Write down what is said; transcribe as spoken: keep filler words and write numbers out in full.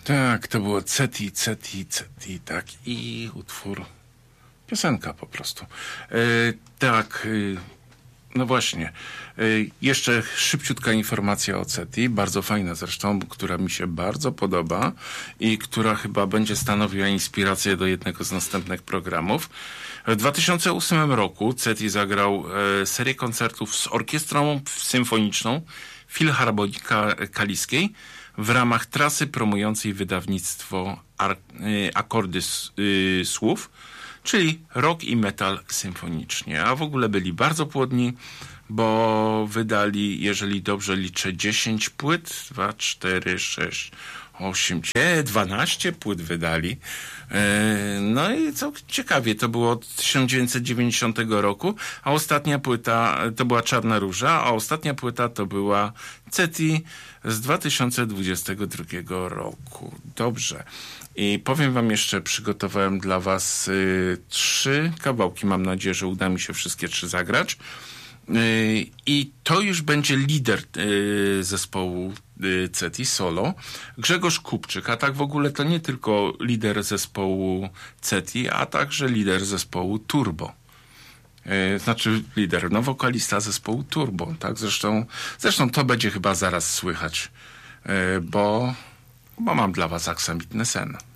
Tak, to było Ceti, Ceti, Ceti, tak. I utwór, piosenka po prostu. E, tak, e, no właśnie. E, jeszcze szybciutka informacja o Ceti, bardzo fajna zresztą, która mi się bardzo podoba i która chyba będzie stanowiła inspirację do jednego z następnych programów. W dwa tysiące ósmym roku Ceti zagrał e, serię koncertów z orkiestrą symfoniczną Filharmonii Kaliskiej w ramach trasy promującej wydawnictwo Ar- y, Akordy s- y, Słów, czyli rock i metal symfonicznie. A w ogóle byli bardzo płodni, bo wydali, jeżeli dobrze liczę, dziesięć płyt, dwa, cztery, sześć, osiem, dwanaście płyt wydali. No i co ciekawie, to było od tysiąc dziewięćset dziewięćdziesiątego roku, a ostatnia płyta to była Czarna Róża, a ostatnia płyta to była Ceti z dwa tysiące dwudziestego drugiego roku. Dobrze. I powiem wam jeszcze, przygotowałem dla was y, trzy kawałki. Mam nadzieję, że uda mi się wszystkie trzy zagrać. Y, I to już będzie lider y, zespołu y, Ceti solo, Grzegorz Kupczyk, a tak w ogóle to nie tylko lider zespołu Ceti, a także lider zespołu Turbo. Y, znaczy lider, no wokalista zespołu Turbo, tak? Zresztą, zresztą to będzie chyba zaraz słychać, y, bo, bo mam dla was aksamitny sen.